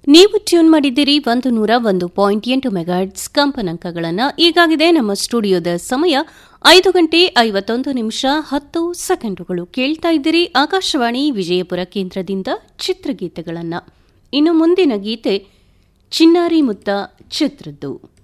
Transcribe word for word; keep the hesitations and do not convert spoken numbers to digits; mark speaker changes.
Speaker 1: ನೀವು ಟ್ಯೂನ್ ಮಾಡಿದ್ದೀರಿ ಒಂದು ನೂರ ಒಂದು ಪಾಯಿಂಟ್ ಎಂಟು ಮೆಗಾಹರ್ಟ್ಸ್ ಕಂಪನಾಂಕಗಳನ್ನು. ಈಗಾಗಿದೆ ನಮ್ಮ ಸ್ಟುಡಿಯೋದ ಸಮಯ ಐದು ಗಂಟೆ ಐವತ್ತೊಂದು ನಿಮಿಷ ಹತ್ತು ಸೆಕೆಂಡುಗಳು. ಕೇಳ್ತಾ ಇದ್ದೀರಿ ಆಕಾಶವಾಣಿ ವಿಜಯಪುರ ಕೇಂದ್ರದಿಂದ ಚಿತ್ರಗೀತೆಗಳನ್ನು. ಇನ್ನು ಮುಂದಿನ ಗೀತೆ ಚಿನ್ನಾರಿ ಮುತ್ತ ಚಿತ್ರದ್ದು.